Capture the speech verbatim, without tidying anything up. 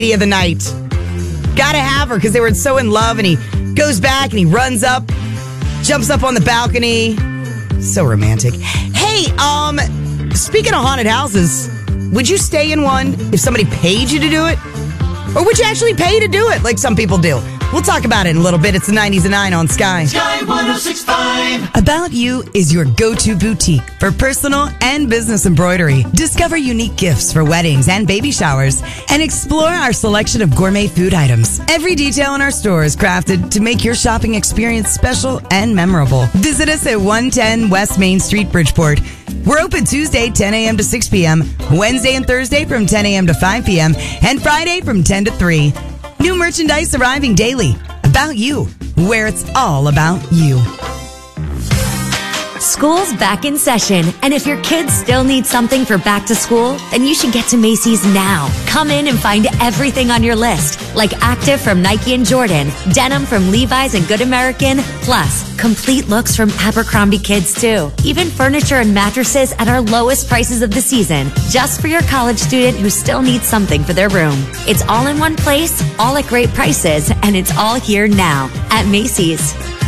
of the night. Gotta have her because they were so in love, and he goes back and he runs up, jumps up on the balcony. So romantic. Hey, um, speaking of haunted houses, would you stay in one if somebody paid you to do it? Or would you actually pay to do it like some people do? We'll talk about it in a little bit. It's the nineties and nine on Sky. Sky one oh six point five. About You is your go-to boutique for personal and business embroidery. Discover unique gifts for weddings and baby showers and explore our selection of gourmet food items. Every detail in our store is crafted to make your shopping experience special and memorable. Visit us at one ten West Main Street, Bridgeport. We're open Tuesday, ten a.m. to six p.m., Wednesday and Thursday from ten a.m. to five p.m., and Friday from ten to three. New merchandise arriving daily. About You, where it's all about you. School's back in session, and if your kids still need something for back to school, then you should get to Macy's now. Come in and find everything on your list, like active from Nike and Jordan, denim from Levi's and Good American, plus complete looks from Abercrombie Kids too. Even furniture and mattresses at our lowest prices of the season, just for your college student who still needs something for their room. It's all in one place, all at great prices, and it's all here now at Macy's.